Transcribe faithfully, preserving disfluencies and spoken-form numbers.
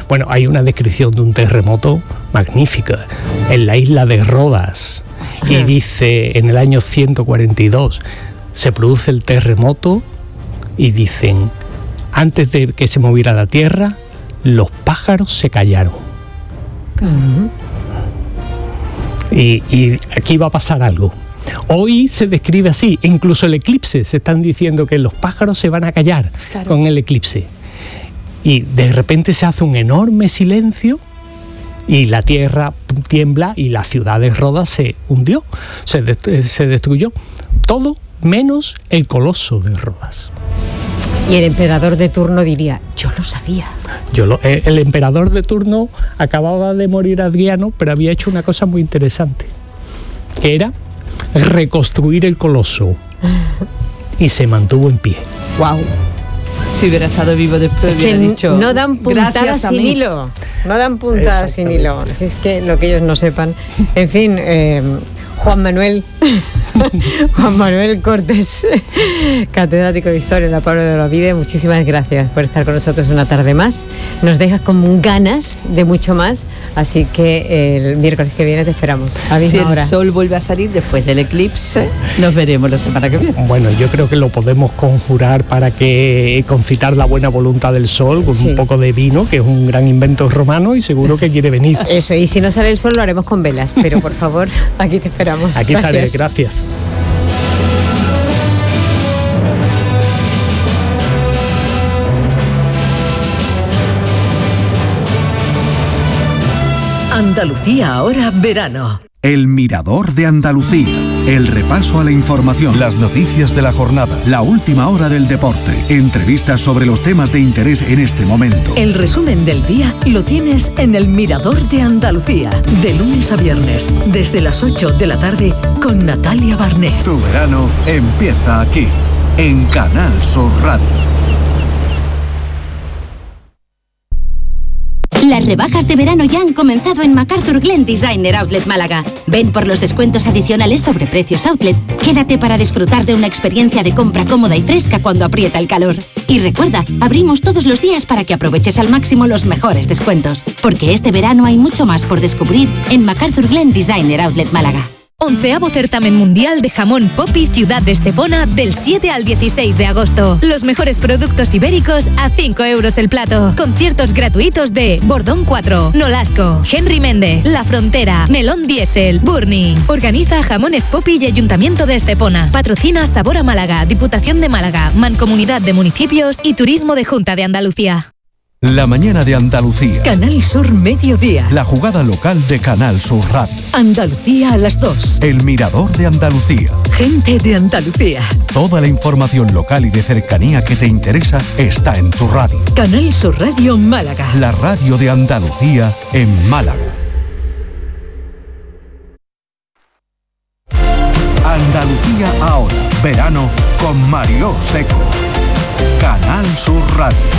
Bueno, hay una descripción de un terremoto magnífica en la isla de Rodas. Y dice, en el año ciento cuarenta y dos se produce el terremoto y dicen, antes de que se moviera la tierra, los pájaros se callaron. Uh-huh. Y, y aquí va a pasar algo. Hoy se describe así, incluso el eclipse, se están diciendo que los pájaros se van a callar claro. con el eclipse. Y de repente se hace un enorme silencio y la tierra tiembla y la ciudad de Rodas se hundió, se, dest- se destruyó. Todo menos el coloso de Rodas. Y el emperador de turno diría, yo lo sabía. Yo lo, el emperador de turno acababa de morir Adriano, pero había hecho una cosa muy interesante, que era reconstruir el coloso. Y se mantuvo en pie. ¡Wow! Si hubiera estado vivo después, hubiera que dicho. No dan puntadas sin hilo. No dan puntadas sin hilo. Si es que lo que ellos no sepan. En fin, eh, Juan Manuel. Juan Manuel Cortés, catedrático de Historia en la Pablo de Olavide, muchísimas gracias por estar con nosotros una tarde más. Nos dejas con ganas de mucho más, así que el miércoles que viene te esperamos. A si el hora. sol vuelve a salir después del eclipse, nos veremos la semana que viene. Bueno, yo creo que lo podemos conjurar para que concitar la buena voluntad del sol con sí. un poco de vino, que es un gran invento romano y seguro que quiere venir. Eso, y si no sale el sol lo haremos con velas, pero por favor, aquí te esperamos. Aquí gracias. estaré, gracias. Andalucía ahora verano. El Mirador de Andalucía. El repaso a la información, las noticias de la jornada, la última hora del deporte, entrevistas sobre los temas de interés en este momento. El resumen del día lo tienes en El Mirador de Andalucía, de lunes a viernes, desde las ocho de la tarde, con Natalia Barnés. Tu verano empieza aquí, en Canal Sur Radio. Las rebajas de verano ya han comenzado en MacArthur Glen Designer Outlet Málaga. Ven por los descuentos adicionales sobre precios outlet. Quédate para disfrutar de una experiencia de compra cómoda y fresca cuando aprieta el calor. Y recuerda, abrimos todos los días para que aproveches al máximo los mejores descuentos. Porque este verano hay mucho más por descubrir en MacArthur Glen Designer Outlet Málaga. Onceavo Certamen Mundial de Jamón Popi Ciudad de Estepona del siete al dieciséis de agosto. Los mejores productos ibéricos a cinco euros el plato. Conciertos gratuitos de Bordón cuatro, Nolasco, Henry Méndez, La Frontera, Melón Diesel, Burni. Organiza Jamones Popi y Ayuntamiento de Estepona. Patrocina Sabor a Málaga, Diputación de Málaga, Mancomunidad de Municipios y Turismo de Junta de Andalucía. La mañana de Andalucía. Canal Sur Mediodía. La jugada local de Canal Sur Radio. Andalucía a las dos. El Mirador de Andalucía. Gente de Andalucía. Toda la información local y de cercanía que te interesa está en tu radio. Canal Sur Radio Málaga. La radio de Andalucía en Málaga. Andalucía ahora. Verano con Mariló Seco. Canal Sur Radio.